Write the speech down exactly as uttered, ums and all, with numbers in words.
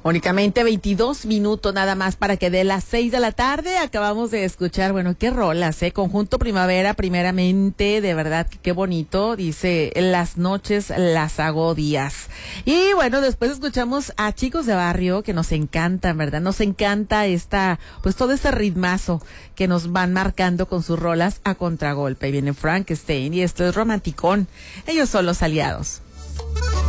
Únicamente veintidós minutos nada más para que de las seis de la tarde acabamos de escuchar, bueno, qué rolas, ¿eh? Conjunto Primavera, primeramente, de verdad, qué bonito, dice, las noches las hago días. Y bueno, después escuchamos a Chicos de Barrio, que nos encantan, ¿verdad? Nos encanta esta, pues todo ese ritmazo que nos van marcando con sus rolas a contragolpe. Y viene Frankenstein y esto es romanticón. Ellos son los aliados.